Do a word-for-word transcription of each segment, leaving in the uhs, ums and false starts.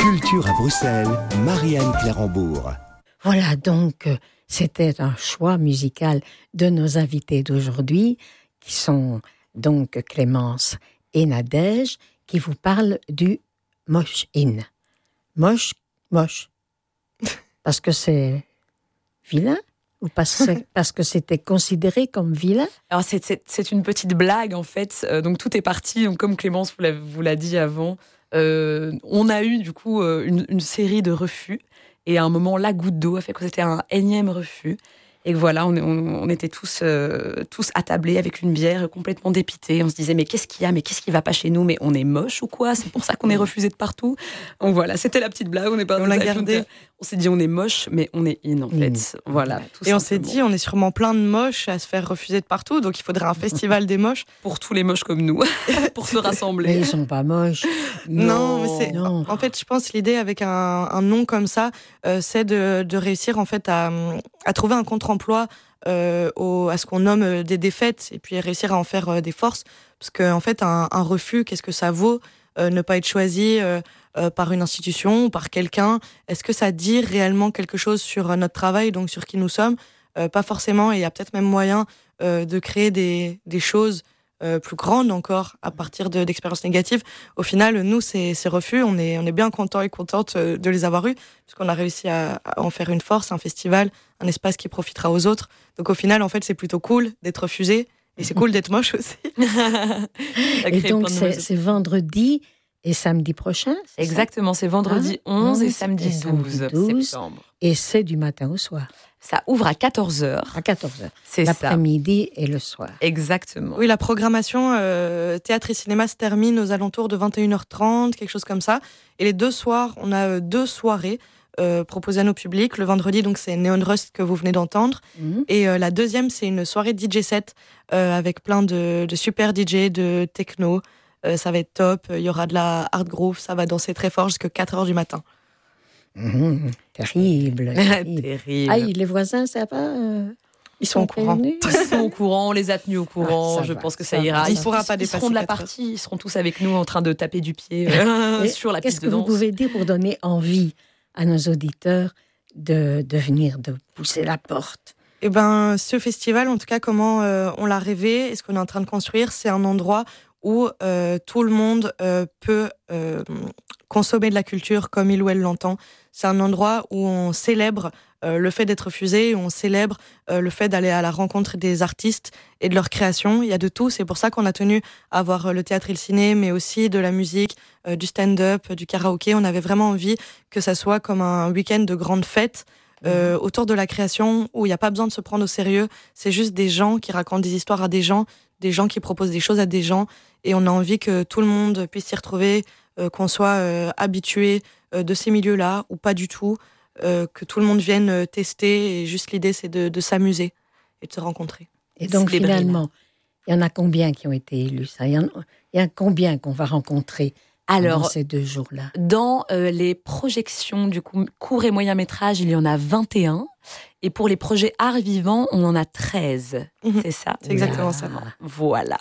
Culture à Bruxelles, Marianne Clérambourg. Voilà, donc, euh, c'était un choix musical de nos invités d'aujourd'hui, qui sont donc Clémence et Nadège, qui vous parlent du mosh-in. Moche, moche. Parce que c'est vilain ou parce, parce que c'était considéré comme vilain? Alors c'est, c'est, c'est une petite blague en fait. Euh, donc tout est parti. Donc comme Clémence vous l'a, vous l'a dit avant, euh, on a eu du coup euh, une, une série de refus. Et à un moment, la goutte d'eau a fait que c'était un énième refus. Et voilà, on, on, on était tous, euh, tous attablés avec une bière, complètement dépités. On se disait, mais qu'est-ce qu'il y a? Mais qu'est-ce qui va pas chez nous? Mais on est moche ou quoi? C'est pour ça qu'on est refusé de partout. Donc voilà, c'était la petite blague. On est pas. On l'a gardé. On s'est dit, on est moche, mais on est in en fait. Mmh. Voilà. Tout et simplement. On s'est dit, on est sûrement plein de moches à se faire refuser de partout. Donc il faudrait un festival des moches pour tous les moches comme nous, pour se rassembler. Mais ils sont pas moches. Non, non mais c'est. Non. En fait, je pense l'idée avec un, un nom comme ça, euh, c'est de, de réussir en fait à, à trouver un contre-emploi. Euh, au, à ce qu'on nomme des défaites et puis réussir à en faire euh, des forces, parce qu'en en fait un, un refus, qu'est-ce que ça vaut, euh, ne pas être choisi euh, euh, par une institution ou par quelqu'un, est-ce que ça dit réellement quelque chose sur notre travail, donc sur qui nous sommes? Euh, pas forcément, et il y a peut-être même moyen euh, de créer des, des choses euh, plus grandes encore à partir de, d'expériences négatives. Au final, nous, ces, ces refus, on est, on est bien contents et contentes de les avoir eus, parce qu'on a réussi à, à en faire une force, un festival, un espace qui profitera aux autres. Donc au final, en fait, c'est plutôt cool d'être refusé, et c'est cool d'être moche aussi. Et donc c'est, c'est vendredi et samedi prochain? C'est Exactement, ça c'est vendredi ah, onze et samedi, et douze, samedi douze septembre. Et c'est du matin au soir? Ça ouvre à quatorze heures. À quatorze heures. C'est l'après-midi ça. Et le soir. Exactement. Oui, la programmation euh, théâtre et cinéma se termine aux alentours de vingt et une heures trente, quelque chose comme ça. Et les deux soirs, on a euh, deux soirées euh, proposées à nos publics. Le vendredi, donc c'est Neon Rust que vous venez d'entendre. Mmh. Et euh, la deuxième, c'est une soirée D J set euh, avec plein de, de super D J, de techno. Euh, ça va être top. Il y aura de la hard groove. Ça va danser très fort jusqu'à quatre heures du matin. Mmh, terrible. terrible. terrible. Ah, les voisins, ça va euh, Ils sont au courant. Ils sont au courant, on les a tenus au courant. Ah, je va, pense que ça, ça ira. Il ne pourra pas ils dépasser. Ils seront de la partie, ils seront tous avec nous en train de taper du pied euh, sur la piste de danse. Qu'est-ce que vous pouvez dire pour donner envie à nos auditeurs de, de venir, de pousser la porte? Eh ben, ce festival, en tout cas, comment euh, on l'a rêvé et ce qu'on est en train de construire, c'est un endroit où euh, tout le monde euh, peut euh, consommer de la culture comme il ou elle l'entend. C'est un endroit où on célèbre euh, le fait d'être refusé, où on célèbre euh, le fait d'aller à la rencontre des artistes et de leur création. Il y a de tout, c'est pour ça qu'on a tenu à avoir le théâtre et le ciné, mais aussi de la musique, euh, du stand-up, du karaoké. On avait vraiment envie que ça soit comme un week-end de grande fête, Euh, autour de la création, où il n'y a pas besoin de se prendre au sérieux, c'est juste des gens qui racontent des histoires à des gens, des gens qui proposent des choses à des gens, et on a envie que tout le monde puisse s'y retrouver, euh, qu'on soit euh, habitué euh, de ces milieux-là, ou pas du tout, euh, que tout le monde vienne euh, tester, et juste l'idée c'est de, de s'amuser et de se rencontrer. Et donc finalement, il y en a combien qui ont été élus ça? Il y en a, il y en a combien qu'on va rencontrer Alors, dans ces deux jours-là? Dans euh, les projections du coup, court et moyen métrage, il y en a vingt et un. Et pour les projets art vivant, on en a treize. Mmh. C'est ça? C'est exactement ah, ça. Voilà.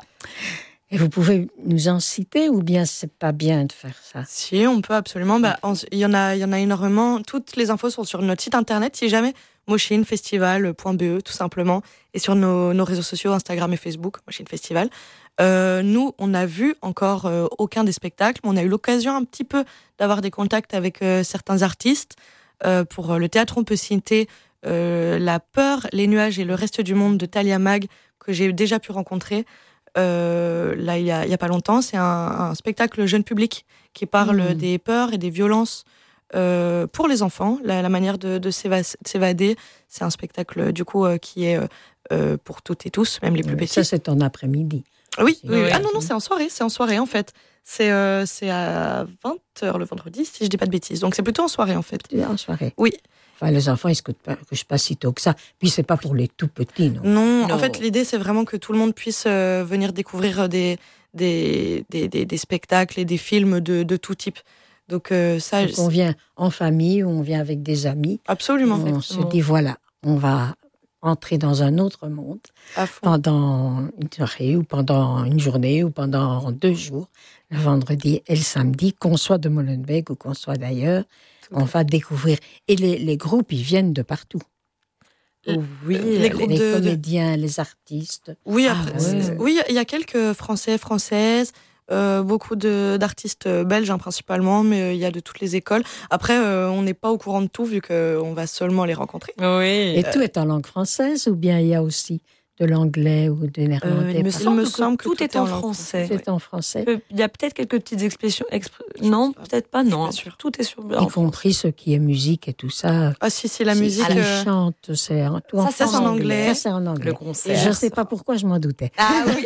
Et vous pouvez nous en citer ou bien c'est pas bien de faire ça? Si, on peut absolument. Bah, il y en a, il y en a énormément. Toutes les infos sont sur notre site internet, si jamais, moshine festival point b e, tout simplement. Et sur nos, nos réseaux sociaux, Instagram et Facebook, Moshine Festival. Euh, nous, on n'a vu encore euh, aucun des spectacles, mais on a eu l'occasion un petit peu d'avoir des contacts avec euh, certains artistes. Euh, pour euh, le théâtre, on peut citer euh, La Peur, les nuages et le reste du monde de Talia Mag, que j'ai déjà pu rencontrer euh, là il y a, il y a pas longtemps. C'est un, un spectacle jeune public qui parle mmh. des peurs et des violences euh, pour les enfants, la, la manière de, de s'évader. C'est un spectacle du coup euh, qui est euh, pour toutes et tous, même les plus petits. Ça, c'est en après-midi. Oui, oui, oui. Ah non, non, c'est en soirée, c'est en soirée en fait. C'est, euh, c'est à vingt heures le vendredi, si je dis pas de bêtises. Donc c'est plutôt en soirée en fait. En soirée. Oui. Enfin, les enfants, ils ne se couchent pas si tôt que ça. Puis c'est pas pour les tout petits, non. Non, non. En fait, l'idée, c'est vraiment que tout le monde puisse euh, venir découvrir des, des, des, des, des spectacles et des films de, de tout type. Donc euh, ça. Donc, on vient en famille ou on vient avec des amis. Absolument. On se dit, voilà, on va... entrer dans un autre monde pendant une soirée ou pendant une journée ou pendant deux jours, le vendredi et le samedi, qu'on soit de Molenbeek ou qu'on soit d'ailleurs, tout on va découvrir. Et les, les groupes, ils viennent de partout. Oui, les, les, groupes les de, comédiens, de... les artistes. Oui, après, ah, ouais. oui, il y a quelques Français, Françaises, euh, beaucoup de, d'artistes belges hein, principalement, mais il y a de toutes les écoles. Après, euh, on n'est pas au courant de tout vu qu'on va seulement les rencontrer. Oui. Et euh... tout est en langue française ou bien il y a aussi de l'anglais ou du néerlandais? Euh, il me semble, me que, semble que tout, tout est, est en français. C'est ouais. en français. Il y a peut-être quelques petites expressions. Expr... Non, pas. peut-être pas, non. Pas tout est sur. Y compris ce qui est musique et tout ça. Ah, si, si, la si, musique. Si euh... chante, c'est en, tout ça, en c'est en anglais. Ça, c'est en anglais. Le concert. Je ne sais pas pourquoi je m'en doutais. Ah oui.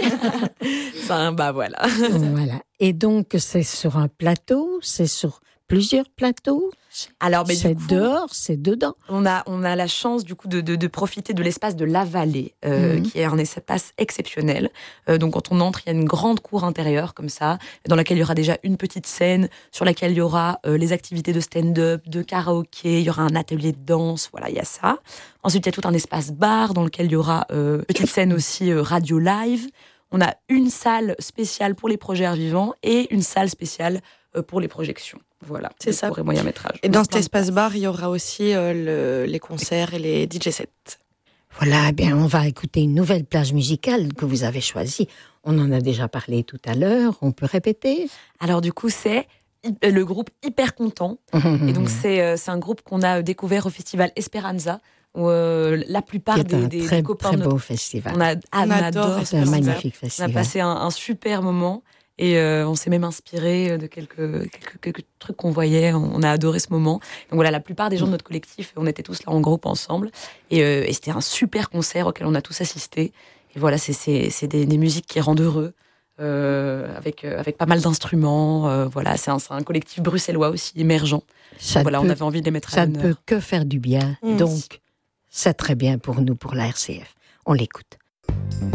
ça, bah voilà. voilà. Et donc, c'est sur un plateau, c'est sur plusieurs plateaux. Alors, mais c'est du coup, dehors, c'est dedans. On a, on a la chance du coup de, de, de profiter de l'espace de la Vallée, euh, mmh. qui est un espace exceptionnel. Euh, donc, quand on entre, il y a une grande cour intérieure comme ça, dans laquelle il y aura déjà une petite scène, sur laquelle il y aura euh, les activités de stand-up, de karaoké, il y aura un atelier de danse, voilà, il y a ça. Ensuite, il y a tout un espace bar dans lequel il y aura euh, petite scène aussi euh, radio live. On a une salle spéciale pour les projets Art Vivant et une salle spéciale euh, pour les projections. Voilà, c'est ça. Pour les moyens métrages. Et dans cet espace bar, il y aura aussi euh, le, les concerts et les D J sets. Voilà, eh bien, on va écouter une nouvelle plage musicale que vous avez choisie. On en a déjà parlé tout à l'heure. On peut répéter? Alors du coup, c'est le groupe Hyper Content. Et donc c'est c'est un groupe qu'on a découvert au festival Esperanza. Où euh, la plupart des, des, des, très, des copains, très beau notre... festival. On, a, ah, on, on adore, c'est un magnifique festival. On a passé un, un super moment. Et euh, on s'est même inspiré de quelques, quelques, quelques trucs qu'on voyait. On a adoré ce moment. Donc voilà, la plupart des gens de notre collectif, on était tous là en groupe ensemble. Et, euh, et c'était un super concert auquel on a tous assisté. Et voilà, c'est, c'est, c'est des, des musiques qui rendent heureux, euh, avec, avec pas mal d'instruments. Euh, voilà, c'est un, c'est un collectif bruxellois aussi, émergent. Ça voilà, peut, on avait envie de les mettre à ça l'honneur. Ça ne peut que faire du bien. Mmh. Donc, c'est très bien pour nous, pour la R C F. On l'écoute.